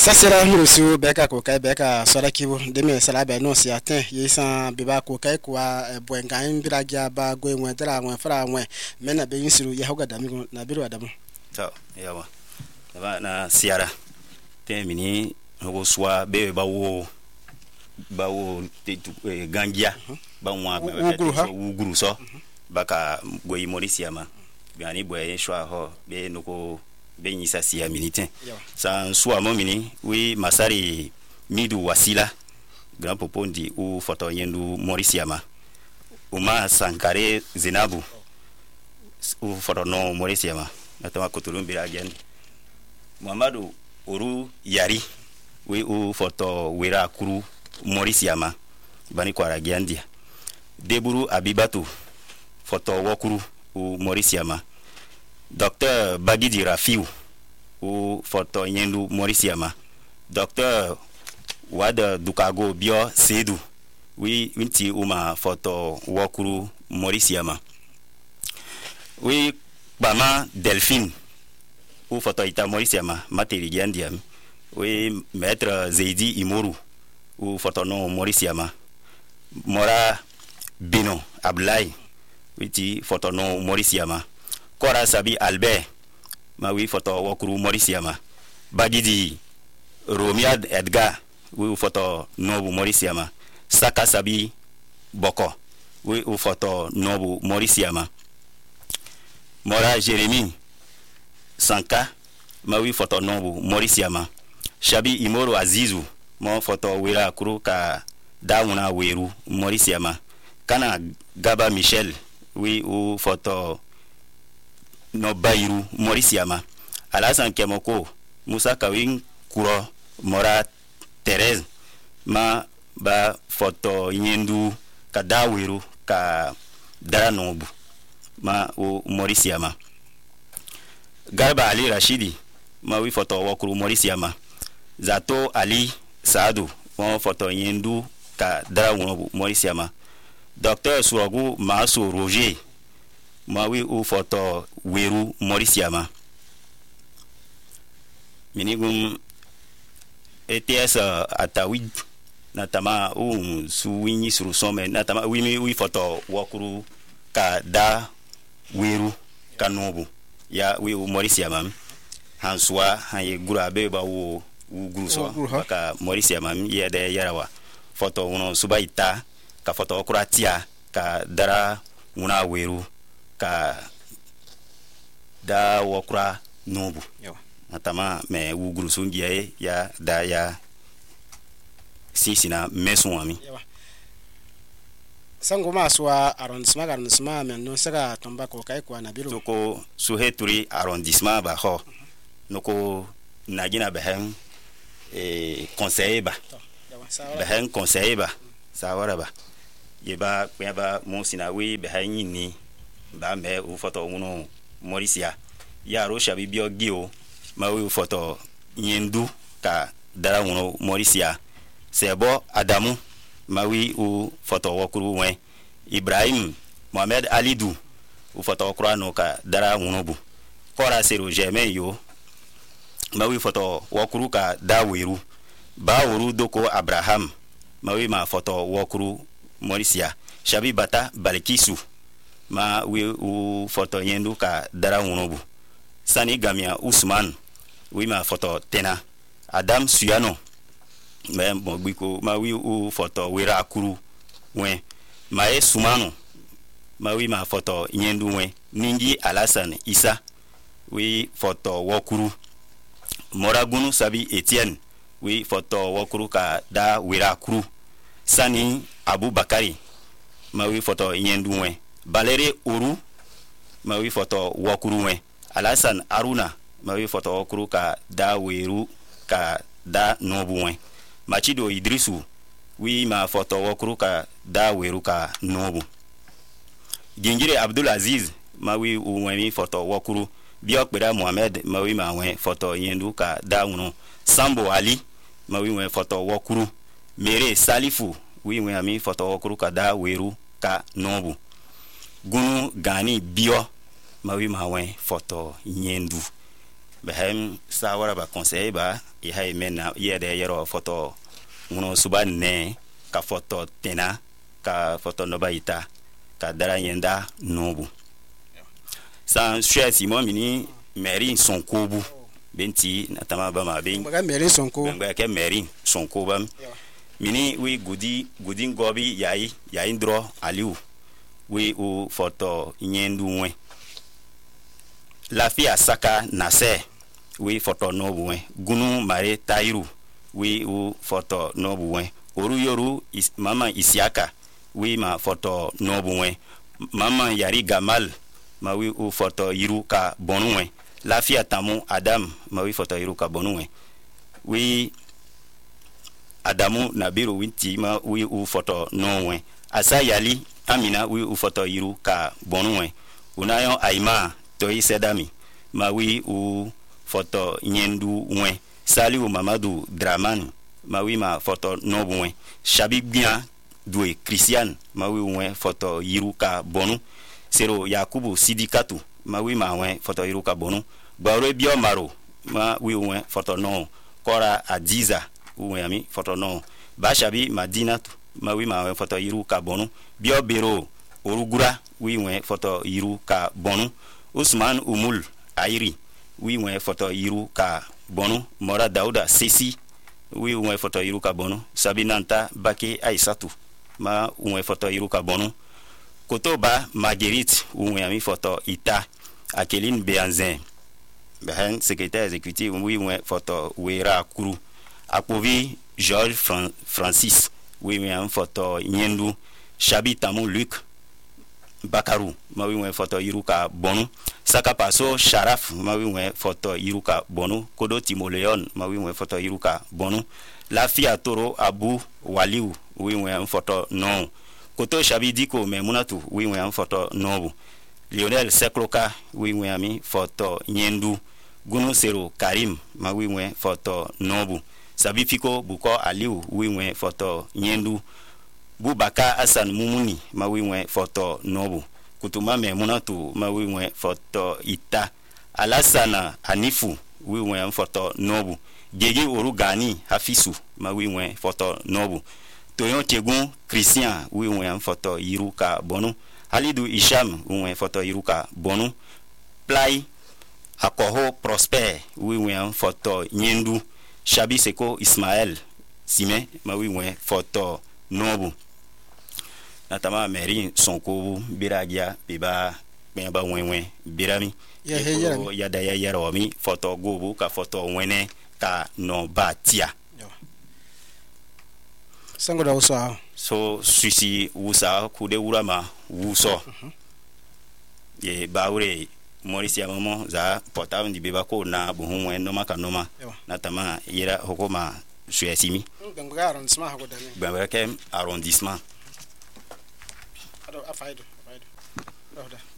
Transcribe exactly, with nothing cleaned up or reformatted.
Ça sera nous beka ko kai beka sora kibu de me sala be no si atin yisa be ba ko kai kwa bwengan bira gya ba go enwe dra enwe fra enwe me na be yinsiru ye hoga dami na biru adamu to yawa ba na siara te mini ho swa be ba wo ba wo te gangia ba nwa wo guru so baka go imorisiama biani boye shwa ho be noko be nyisa siya militain san suwa momini oui masari midu wasila grand popondi ou foto yendu morisiama uma sankare zinabu ou foto no morisiama natama kotulumbi again muhammadu oru yari oui ou foto wera kuru morisiama bani kwara giandia deburu abibatu foto wokuru ou morisiama Docteur Bagidi Rafiou ou foto yendu morisiama Docteur Wada Dukago Bio Sedu oui winti uma foto wokuru morisiama oui bama Delphine ou foto ita morisiama materi giandiam oui maître Zeidi Imoru ou foto no morisiama Mora Bino Ablai winti foto no morisiama Kora Sabi Albert ma wi foto wokuru morisiama Bagidi Romiad Edgar wi foto nobu morisiama Saka Sabi Boko wi foto nobu morisiama Mora Jeremy Sanka ma wi foto nobu morisiama Shabi Imoro Azizu mo foto wira kuru ka dauna weru morisiama Kana Gaba Michel wi u foto no bairu morisiama alasan kemoko Musa Kawin kuro mora Terez ma ba foto yendu ka dawiru ka daranobu ma o morisiama Garba Ali Rashidi ma wi foto wokuru morisiama Zato Ali Saadu mo foto yendu ka darawunobu morisiama Docteur Surogu Maso Roger mawi u foto weru morisiama minigum E T S atawid natama u suwini suru some natama wimi wi foto wokuru ka da weru kanobu ya wi u morisiama hanswa haye gura be ba wo u guru so ka morisiama ye de yarawa foto uno subaita ka foto okuratia ka dara una weru ka da wokra nobu atama me wuguru sungiye ya da ya sisina meswami sango maswa arrondissement arrondissement men no saka tomba ko kai kwa na biro toko suheturi arrondissement ba ho noko nagina behen e conseiller ba behen conseiller ba sawara ba yeba kweba monsina we behen ni ba me u foto uno morisia ya ro shabi bio gio ma we foto yendu ka dara uno morisia sebo Adamu ma we u foto wokuru wen Ibrahim Mohamed Alidu u foto wokura no ka dara uno bu Kora Sero Germain yo ma we foto wokuru ka daweru ba woru doko Abraham ma we ma foto wokuru morisia shabi bata Balkisu ma wi u foto yendu ka dara unobu Sani Gamia Usman wi ma foto tena Adam Suyano me mogbiko ma wi u foto wira akuru wen ma e Sumano ma wi ma foto yendu wen Ningi Alasan Isa wi foto wokuru Moragunu Sabi Etienne wi foto wokuru ka da wira akuru Sani Abu Bakari ma wi foto yendu wen Valérie Oru ma wi foto wokuru wen Alasan Aruna ma wi foto wokuru ka da weru ka da nobu wen Machido Idrisu wi ma foto wokuru ka da weru ka nobu Gingire Abdul Aziz ma wi u wen foto wokuru Biokpera Mohamed ma wi ma wen foto yendu ka da uno Sambo Ali ma wi wen foto wokuru Mere Salifu wi wen ami foto wokuru ka da weru ka nobu Gunu Gani Bio ma wi ma wen foto yendu behem sawara ba conseil ba i hay mena yede yero photo ngono suba ne ka photo tena ka photo no baita ka dara yenda nobu san chwe Simon mini mairie son kobu benti natama ba ma ben ba mairie son ko ba ke mairie son ko bam mini we gudi gudi ngobi yayi yayi ndro aliu we o photo nyendu we la fia saka nase we photo no we gunu mare tairu we o photo no we oru yoru is, mama isiaka we ma photo no we mama yari gamal ma we o photo yiru ka bonu we la fia tamu adam ma we photo yiru ka bonu we we adamu nabiru winti ma we o photo no we asa yali amina we o photo yiru ka bonu we unayo aima toi sedami ma wi u photo nyendu we sali u mamadu draman ma wi ma photo nobu we shabi bien doué christian ma wi we photo yiruka bonu sero yakubu sidikatu ma wi ma we photo yiruka bonu gbaro bio maro ma wi we photo no kora adiza we ami photo no ba shabi madinatu ma wi ma we photo yiruka bonu bio bero orugura wi we photo yiruka bonu Usman Umul Airi we we photo yiru ka bonu Mora Dauda Sesi we we photo yiru ka bonu Sabinanta Bake Aisatu ma we photo yiru ka bonu Kotoba Marguerite we ami photo Ita Akeline Beanzin ben secrétaire exécutif we we photo Wera Kuru Apovi George Fran Francis we we am photo Nyendu Shabi Tamu Luc Bakaru ma wi we photo yiruka bonu Saka Paso Sharaf ma wi we photo yiruka bonu Kodo Timoleon ma wi we photo yiruka bonu Lafia Toro Abu Waliu wi we photo no Koto Shabidiko Memunatu wi we photo no Lionel Sekloka wi we ami photo Nyendu Gunu Sero Karim ma wi we photo nobu Sabifiko Buko Aliu wi we photo Nyendu Bubaka Asan Mumuni ma wi we photo nobu Kutuma Memunatu ma wi we photo Ita Alasana Anifu wi we photo nobu Gege Orugani Hafisu ma wi we photo nobu Toyon Tegun Christian wi we photo yiruka bonu Halidou Isham wi we photo yiruka bonu Play Akoho Prosper wi we photo Nyendu Shabi Seko Ismael Sime ma wi we photo nobu natama mairie sonko biragia biba beba wenwe birami ya heya ya da ya yaro mi photo gobu ka photo wene ka no batia sango da usa so suisi usa kude urama wuso uh -huh. ye baure morisi ya mamo za portable ndi beba ko na buhumwe no maka noma natama yera hokoma suesimi bangara arrondissement hakodani bangara kem arrondissement ado afaido afaido